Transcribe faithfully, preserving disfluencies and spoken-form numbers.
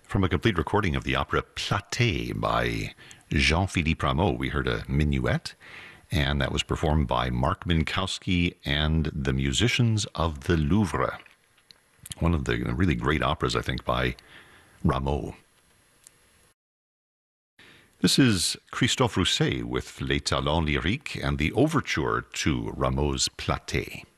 From a complete recording of the opera Platée by Jean-Philippe Rameau, we heard a minuet, and that was performed by Mark Minkowski and the Musicians of the Louvre. One of the really great operas, I think, by Rameau. This is Christophe Rousset with Les Talents Lyriques and the overture to Rameau's Platée.